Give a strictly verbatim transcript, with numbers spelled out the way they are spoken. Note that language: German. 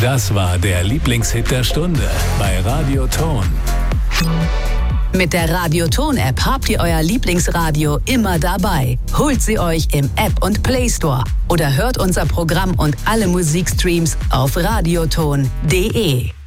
Das war der Lieblingshit der Stunde bei Radio Ton. Mit der Radio Ton-App habt ihr euer Lieblingsradio immer dabei. Holt sie euch im App und Play Store oder hört unser Programm und alle Musikstreams auf radioton punkt de.